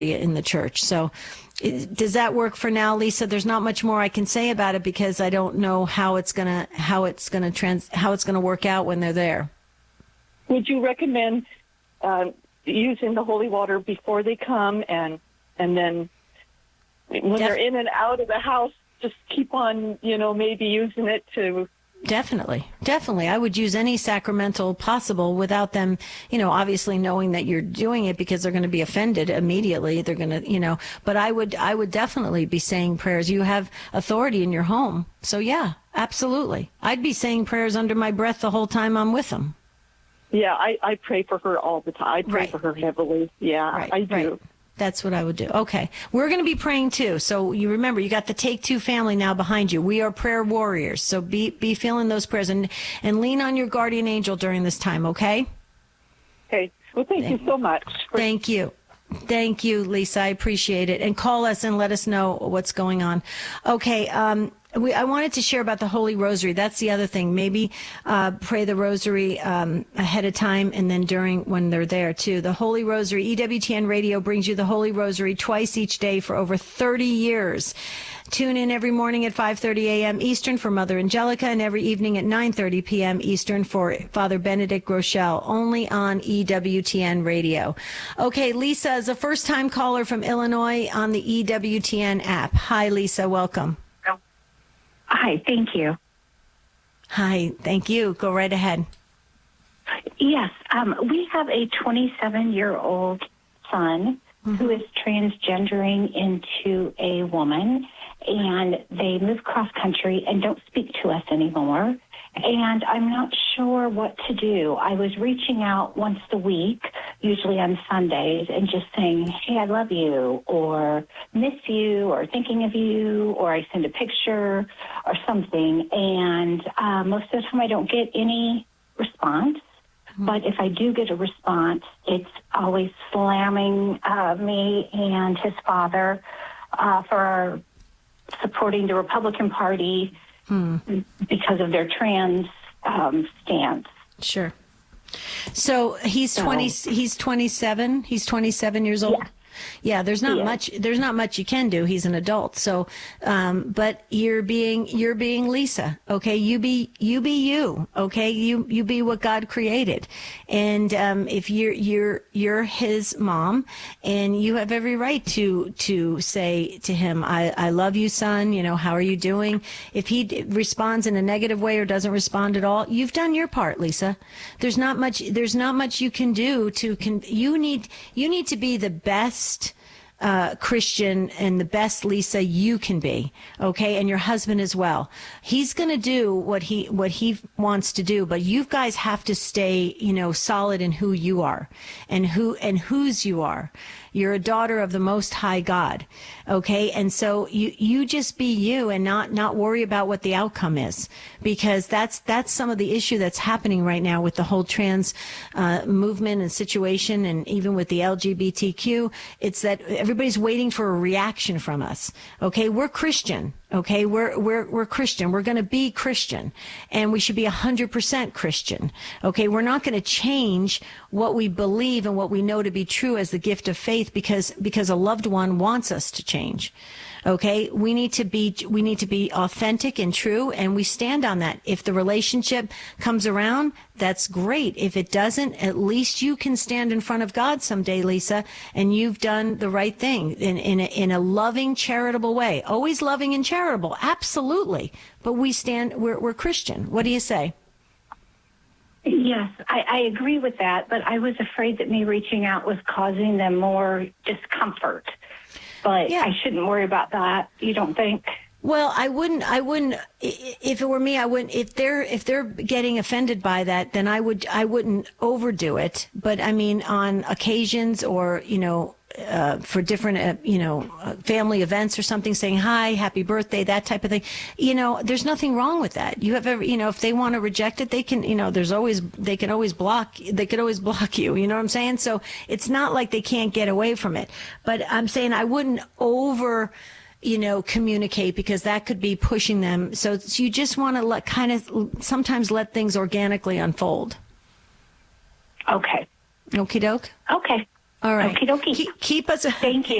in the church. So does that work for now, Lisa? There's not much more I can say about it because I don't know how it's going to work out when they're there. Would you recommend using the holy water before they come and then when they're in and out of the house, just keep on, maybe using it to... Definitely. I would use any sacramental possible without them, obviously knowing that you're doing it because they're going to be offended immediately. They're going to, but I would definitely be saying prayers. You have authority in your home. So yeah, absolutely. I'd be saying prayers under my breath the whole time I'm with them. Yeah, I pray for her all the time. I pray for her heavily. Yeah, I do. Right. That's what I would do. Okay. We're going to be praying too. So you remember, you got the Take Two family now behind you. We are prayer warriors. So be feeling those prayers and lean on your guardian angel during this time, okay? Okay. Well, thank you so much. Thank you. Thank you, Lisa. I appreciate it. And call us and let us know what's going on. Okay. I wanted to share about the Holy Rosary. That's the other thing. Maybe pray the Rosary ahead of time and then during when they're there too. The Holy Rosary, EWTN Radio brings you the Holy Rosary twice each day for over 30 years. Tune in every morning at 5:30 a.m. Eastern for Mother Angelica and every evening at 9:30 p.m. Eastern for Father Benedict Groeschel, only on EWTN Radio. Okay, Lisa is a first-time caller from Illinois on the EWTN app. Hi, Lisa. Welcome. Hi, thank you. Hi, thank you. Go right ahead. Yes, we have a 27-year-old son who is transgendering into a woman, and they move cross-country and don't speak to us anymore. And I'm not sure what to do. I was reaching out once a week, usually on Sundays, and just saying, hey, I love you, or miss you, or thinking of you, or I send a picture or something. And most of the time I don't get any response. But if I do get a response, it's always slamming me and his father for supporting the Republican Party because of their trans stance. Sure. So he's 27. He's 27 years old. Yeah, there's not much you can do. He's an adult. So, but you're being Lisa. Okay. You be you. Okay. You be what God created. And, if you're his mom and you have every right to say to him, I love you, son. How are you doing? If he responds in a negative way or doesn't respond at all, you've done your part, Lisa. There's not much you can do you need to be the best Christian and the best Lisa you can be, okay? And your husband as well. He's going to do what he wants to do, but you guys have to stay, solid in who you are and whose you are. You're a daughter of the Most High God, okay? And so you just be you and not worry about what the outcome is, because that's some of the issue that's happening right now with the whole trans movement and situation, and even with the LGBTQ. It's that everybody's waiting for a reaction from us, okay? We're Christian. Okay, we're Christian. We're going to be Christian, and we should be 100% Christian. Okay, we're not going to change what we believe and what we know to be true as the gift of faith because a loved one wants us to change. Okay, we need to be authentic and true, and we stand on that. If the relationship comes around, that's great. If it doesn't, at least you can stand in front of God someday, Lisa, and you've done the right thing in a loving, charitable way. Always loving and charitable, absolutely. But we're Christian. What do you say? Yes, I agree with that, but I was afraid that me reaching out was causing them more discomfort. But I shouldn't worry about that. You don't think? Well, I wouldn't, if it were me, I wouldn't, if they're getting offended by that, then I wouldn't overdo it. But I mean, on occasions or, for different, family events or something, saying hi, happy birthday, that type of thing. There's nothing wrong with that. You have if they want to reject it, they can, they could always block you. You know what I'm saying? So it's not like they can't get away from it. But I'm saying I wouldn't communicate, because that could be pushing them. So you just want to sometimes let things organically unfold. Okay. Okie doke. Okay. All right. Okie dokie. Keep us. Thank you.